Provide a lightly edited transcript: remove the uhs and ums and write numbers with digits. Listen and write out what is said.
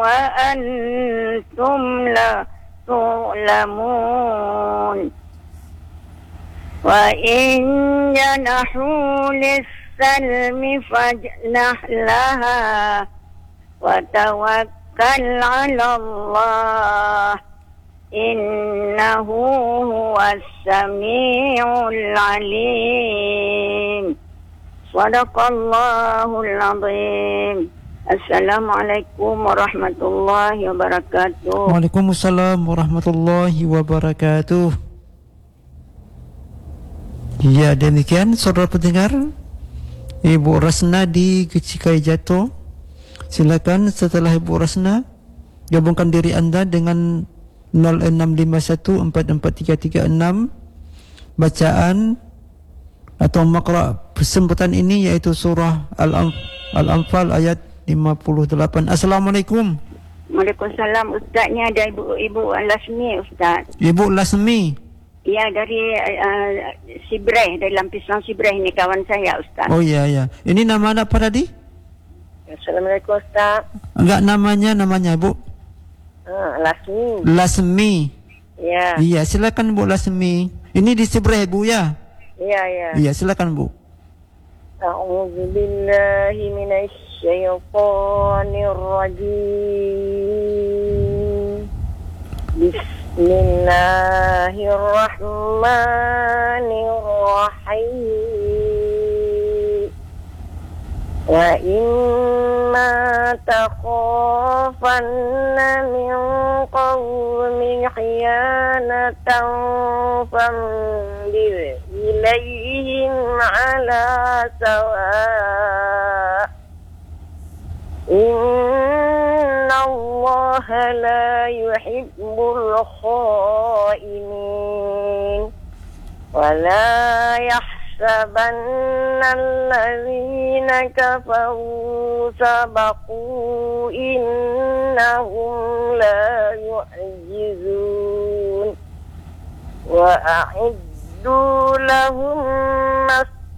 وأنتم لا تعلمون وإن جنحوا للسلم فاجنح لها وتوكل على الله إنه هو السميع العليم صدق الله العظيم. Assalamualaikum warahmatullahi wabarakatuh. Waalaikumsalam warahmatullahi wabarakatuh. Ya, demikian saudara pendengar, Ibu Rasna di Cikai Jatuh. Silakan setelah Ibu Rasna gabungkan diri anda dengan 0651443336. Bacaan atau makra kesempatan ini yaitu surah Al-Anfal ayat 58. Assalamualaikum. Waalaikumsalam. Ustaznya ada Ibu Lasmi, Ustaz. Ibu Lasmi. Ya, dari Sibreh, dari Lampisan Sibreh ini kawan saya, Ustaz. Oh ya ya. Ini nama apa tadi? Assalamualaikum, Ustaz. Enggak namanya Ibu. Lasmi. Lasmi. Ya. Iya, silakan Bu Lasmi. Ini di Sibreh Bu ya? Iya, ya. Iya, silakan Bu. A'udzu billahi minasy syaitonir rajim. Bismillahirrahmanirrahim. Wa imma takhafanna min qawmin khiyanatan fambil ilayhim ala sawa' inna allaha la yuhibbul kha'inin wa la yahsabanna alladhina kafaru sabaqu innahum la yu'jizun wa a'iddu lahum